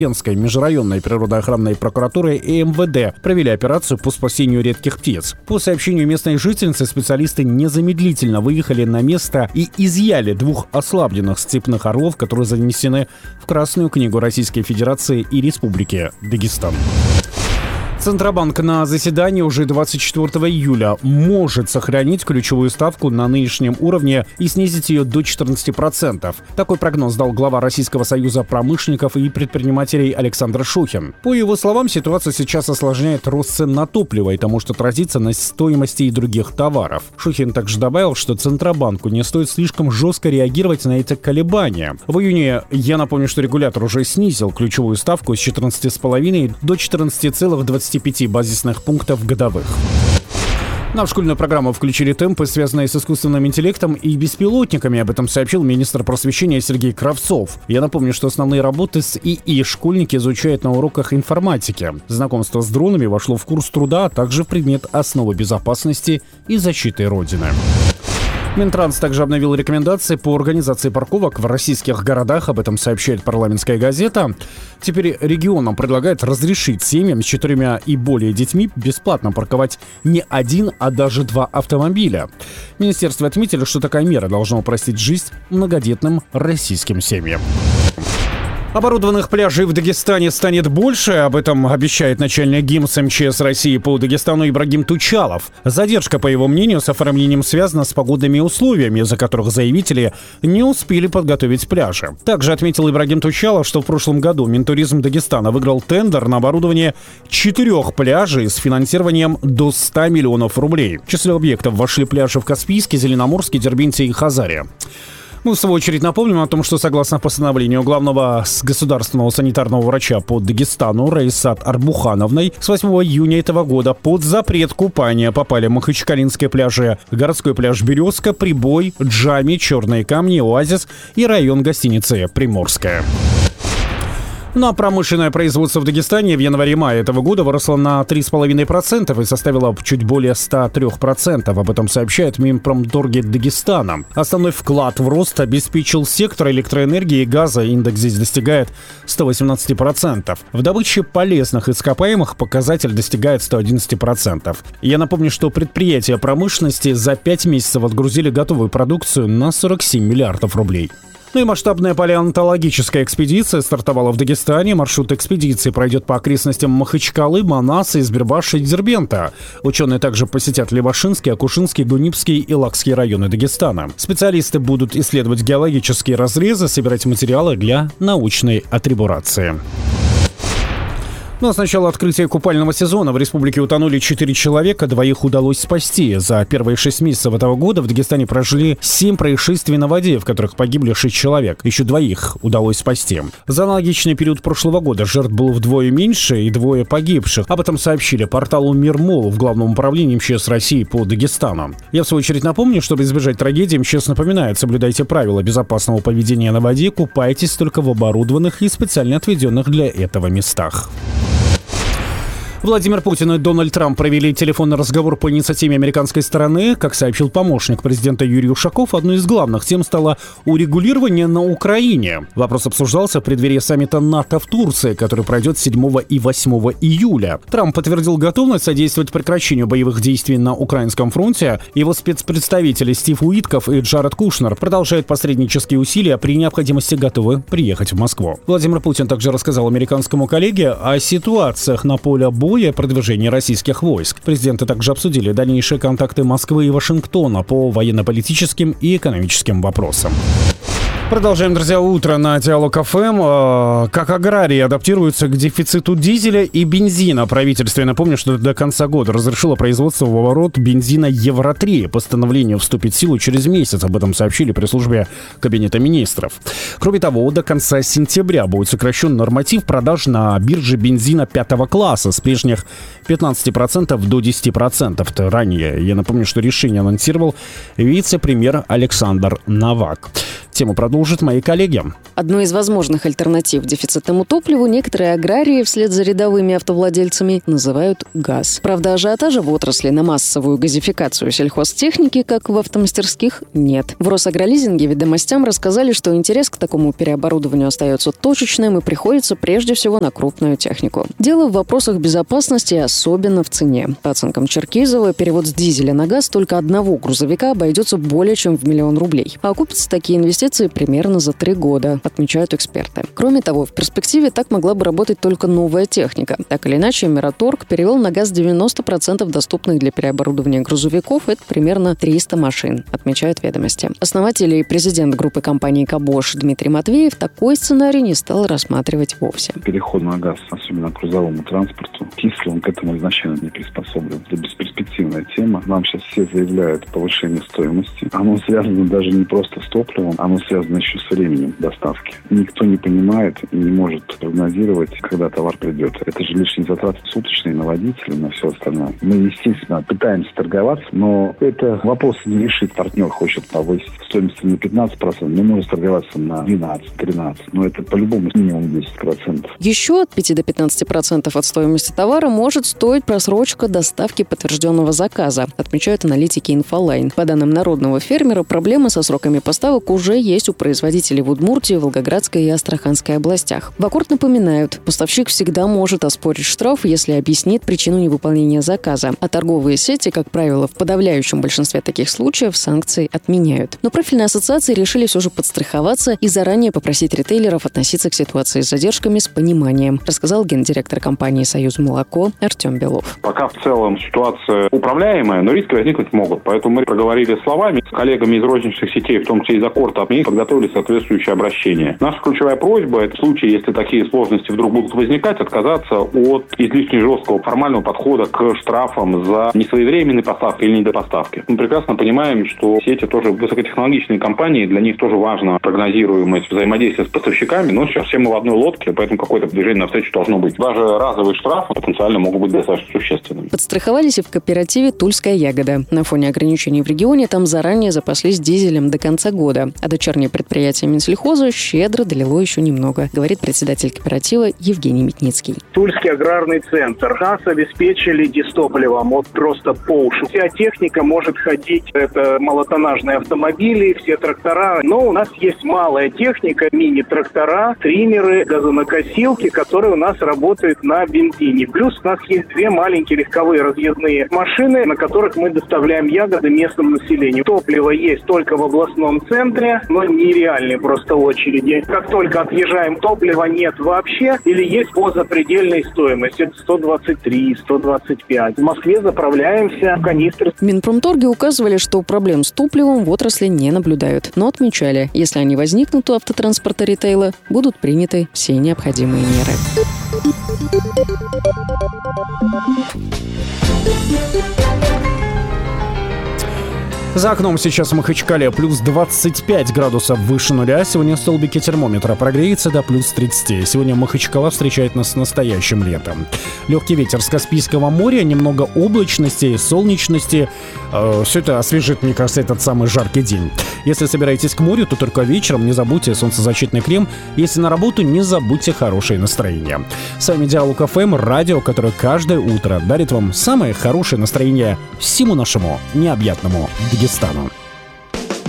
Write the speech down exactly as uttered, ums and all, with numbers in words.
межрайонной природоохранной прокуратуры и эм вэ дэ провели операцию по спасению редких птиц. По сообщению местной жительницы, специалисты незамедлительно выехали на место и изъяли двух ослабленных степных орлов, которые занесены в Красную книгу Российской Федерации и Республики Дагестан. Центробанк на заседании уже двадцать четвёртого июля может сохранить ключевую ставку на нынешнем уровне и снизить ее до четырнадцати процентов. Такой прогноз дал глава Российского союза промышленников и предпринимателей Александр Шухин. По его словам, ситуация сейчас осложняет рост цен на топливо, и это может отразиться на стоимости и других товаров. Шухин также добавил, что Центробанку не стоит слишком жестко реагировать на эти колебания. В июне, я напомню, что регулятор уже снизил ключевую ставку с четырнадцати целых пяти десятых до четырнадцати целых двадцати пяти базисных пунктов годовых. На школьную программу включили темпы, связанные с искусственным интеллектом и беспилотниками. Об этом сообщил министр просвещения Сергей Кравцов. Я напомню, что основные работы с ИИ школьники изучают на уроках информатики. Знакомство с дронами вошло в курс труда, а также в предмет основы безопасности и защиты Родины. Минтранс также обновил рекомендации по организации парковок в российских городах. Об этом сообщает «Парламентская газета». Теперь регионам предлагают разрешить семьям с четырьмя и более детьми бесплатно парковать не один, а даже два автомобиля. Министерство отметили, что такая мера должна упростить жизнь многодетным российским семьям. Оборудованных пляжей в Дагестане станет больше. Об этом обещает начальник ГИМС эм че эс России по Дагестану Ибрагим Тучалов. Задержка, по его мнению, с оформлением связана с погодными условиями, из-за которых заявители не успели подготовить пляжи. Также отметил Ибрагим Тучалов, что в прошлом году Минтуризм Дагестана выиграл тендер на оборудование четырех пляжей с финансированием до ста миллионов рублей. В числе объектов вошли пляжи в Каспийске, Зеленоморске, Дербенте и Хазаре. Мы, в свою очередь, напомним о том, что согласно постановлению главного государственного санитарного врача по Дагестану Раисат Арбухановной с восьмого июня этого года под запрет купания попали махачкалинские пляжи, городской пляж Березка, Прибой, Джами, Черные камни, Оазис и район гостиницы Приморская. Ну а промышленное производство в Дагестане в январе-мае этого года выросло на три целых пять десятых процента и составило чуть более ста трёх процентов. Об этом сообщает Минпромторги Дагестана. Основной вклад в рост обеспечил сектор электроэнергии и газа. Индекс здесь достигает ста восемнадцати процентов. В добыче полезных ископаемых показатель достигает ста одиннадцати процентов. Я напомню, что предприятия промышленности за пять месяцев отгрузили готовую продукцию на сорок семь миллиардов рублей. Ну и масштабная палеонтологическая экспедиция стартовала в Дагестане. Маршрут экспедиции пройдет по окрестностям Махачкалы, Манаса, Избербаша и Дербента. Ученые также посетят Левашинский, Акушинский, Гунипский и Лакский районы Дагестана. Специалисты будут исследовать геологические разрезы, собирать материалы для научной атрибурации. Ну а с начала открытия купального сезона в республике утонули четыре человека, двоих удалось спасти. За первые шесть месяцев этого года в Дагестане прошли семь происшествий на воде, в которых погибли шесть человек. Еще двоих удалось спасти. За аналогичный период прошлого года жертв было вдвое меньше и двое погибших. Об этом сообщили порталу Мирмол в Главном управлении эм че эс России по Дагестану. Я в свою очередь напомню, чтобы избежать трагедии, эм че эс напоминает: соблюдайте правила безопасного поведения на воде, купайтесь только в оборудованных и специально отведенных для этого местах. Владимир Путин и Дональд Трамп провели телефонный разговор по инициативе американской стороны. Как сообщил помощник президента Юрий Ушаков, одной из главных тем стало урегулирование на Украине. Вопрос обсуждался в преддверии саммита НАТО в Турции, который пройдет седьмого и восьмого июля. Трамп подтвердил готовность содействовать прекращению боевых действий на украинском фронте. Его спецпредставители Стив Уитков и Джаред Кушнер продолжают посреднические усилия, при необходимости готовы приехать в Москву. Владимир Путин также рассказал американскому коллеге о ситуациях на поле боя и продвижения российских войск. Президенты также обсудили дальнейшие контакты Москвы и Вашингтона по военно-политическим и экономическим вопросам. Продолжаем, друзья, утро на Диалог эф эм. Как аграрии адаптируются к дефициту дизеля и бензина? Правительство, я напомню, что до конца года разрешило производство в оборот бензина Евро три. Постановление вступит в силу через месяц. Об этом сообщили при службе Кабинета министров. Кроме того, до конца сентября будет сокращен норматив продаж на бирже бензина пятого класса с прежних пятнадцати процентов до десяти процентов. Ранее, я напомню, что решение анонсировал вице-премьер Александр Новак. Тему продолжат мои коллеги. Одной из возможных альтернатив дефицитному топливу некоторые аграрии вслед за рядовыми автовладельцами называют газ. Правда, ажиотажа в отрасли на массовую газификацию сельхозтехники, как в автомастерских, нет. В Росагролизинге «Ведомостям» рассказали, что интерес к такому переоборудованию остается точечным и приходится прежде всего на крупную технику. Дело в вопросах безопасности, особенно в цене. По оценкам Черкизова, перевод с дизеля на газ только одного грузовика обойдется более чем в миллион рублей. А окупятся такие инвестиции примерно за три года, отмечают эксперты. Кроме того, в перспективе так могла бы работать только новая техника. Так или иначе, Мираторг перевел на газ девяносто процентов доступных для переоборудования грузовиков. Это примерно триста машин, отмечают «Ведомости». Основатель и президент группы компании «Кабош» Дмитрий Матвеев такой сценарий не стал рассматривать вовсе. Переход на газ, особенно к грузовому транспорту, кислый, он к этому изначально не приспособлен. Это бесперспективная тема. Нам сейчас все заявляют повышение стоимости. Оно связано даже не просто с топливом, оно связано еще с временем доставки. Никто не понимает и не может прогнозировать, когда товар придет. Это же лишние затраты суточные на водителя, на все остальное. Мы, естественно, пытаемся торговаться, но это вопрос не решит. Партнер хочет повысить стоимость на пятнадцать процентов, но может торговаться на двенадцать-тринадцать. Но это по-любому минимум десять процентов. Еще от пяти до пятнадцати процентов от стоимости товара может стоить просрочка доставки подтвержденного заказа, отмечают аналитики «Инфолайн». По данным народного фермера, проблемы со сроками поставок уже есть у производителей в Удмуртии, Волгоградской и Астраханской областях. В Аккорд напоминают, поставщик всегда может оспорить штраф, если объяснит причину невыполнения заказа. А торговые сети, как правило, в подавляющем большинстве таких случаев санкции отменяют. Но профильные ассоциации решили все же подстраховаться и заранее попросить ритейлеров относиться к ситуации с задержками с пониманием, рассказал гендиректор компании «Союз молоко» Артем Белов. Пока в целом ситуация управляемая, но риски возникнуть могут. Поэтому мы проговорили словами с коллегами из розничных сетей, в том числе из Аккорда, мы подготовили соответствующее обращение. Наша ключевая просьба – это в случае, если такие сложности вдруг будут возникать, отказаться от излишне жесткого формального подхода к штрафам за несвоевременные поставки или недопоставки. Мы прекрасно понимаем, что сети тоже высокотехнологичные компании, для них тоже важна прогнозируемость взаимодействия с поставщиками, но сейчас все мы в одной лодке, поэтому какое-то движение навстречу должно быть. Даже разовые штрафы потенциально могут быть достаточно существенными. Подстраховались и в кооперативе «Тульская ягода». На фоне ограничений в регионе там заранее запаслись дизелем до конца года, а дочернее предприятие Минсельхоза щедро долило еще немного, говорит председатель кооператива Евгений Метницкий. Тульский аграрный центр. Нас обеспечили дистопливом вот просто по уши. Вся техника может ходить, это малотоннажные автомобили, все трактора, но у нас есть малая техника, мини-трактора, триммеры, газонокосилки, которые у нас работают на бензине. Плюс у нас есть две маленькие легковые разъездные машины, на которых мы доставляем ягоды местному населению. Топливо есть только в областном центре, но нереальные просто очереди. Как только отъезжаем, топлива нет вообще или есть по запредельной стоимости. Это сто двадцать три - сто двадцать пять. В Москве заправляемся в канистры. В Минпромторге указывали, что проблем с топливом в отрасли не наблюдают, но отмечали, если они возникнут у автотранспорта ритейла, будут приняты все необходимые меры. За окном сейчас в Махачкале плюс двадцать пять градусов выше нуля. Сегодня столбики термометра прогреется до плюс тридцати. Сегодня Махачкала встречает нас с настоящим летом. Легкий ветер с Каспийского моря, немного облачности, солнечности. Э, все это освежит, мне кажется, этот самый жаркий день. Если собираетесь к морю, то только вечером не забудьте солнцезащитный крем. Если на работу, не забудьте хорошее настроение. С вами Диалог эф эм, радио, которое каждое утро дарит вам самое хорошее настроение всему нашему необъятному Дагестану.